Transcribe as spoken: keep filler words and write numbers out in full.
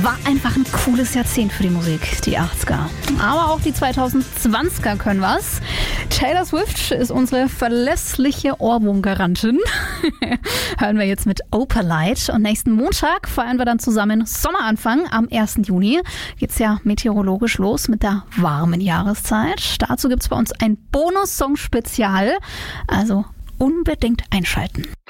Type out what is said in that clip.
War einfach ein cooles Jahrzehnt für die Musik, die achtziger. Aber auch die zweitausendzwanziger können was. Taylor Swift ist unsere verlässliche Ohrwurm-Garantin. Hören wir jetzt mit Opalite. Und nächsten Montag feiern wir dann zusammen Sommeranfang. Am ersten Juni geht's ja meteorologisch los mit der warmen Jahreszeit. Dazu gibt's bei uns ein Bonus-Song-Spezial. Also unbedingt einschalten.